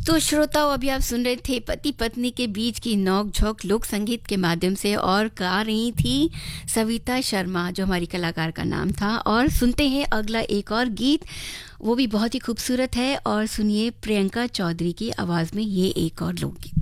तो श्रोताओं, अभी आप सुन रहे थे पति पत्नी के बीच की नोक झोंक लोक संगीत के माध्यम से, और गा रही थी सविता शर्मा, जो हमारी कलाकार का नाम था। और सुनते हैं अगला एक और गीत, वो भी बहुत ही खूबसूरत है। और सुनिए प्रियंका चौधरी की आवाज़ में ये एक और लोकगीत।